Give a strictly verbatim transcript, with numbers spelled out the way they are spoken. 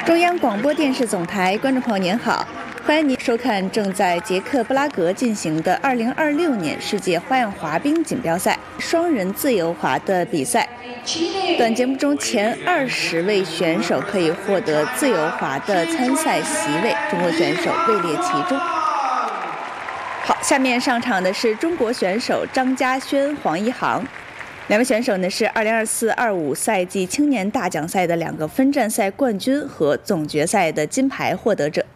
中央广播电视总台观众朋友您好，欢迎您收看正在捷克布拉格进行的二零二六年世界花样滑冰锦标赛双人自由滑的比赛。短节目中前二十位选手可以获得自由滑的参赛席位，中国选手位列其中。好，下面上场的是中国选手张家轩、黄一航。两位选手呢是二零二四二五赛季青年大奖赛的两个分站赛冠军和总决赛的金牌获得者。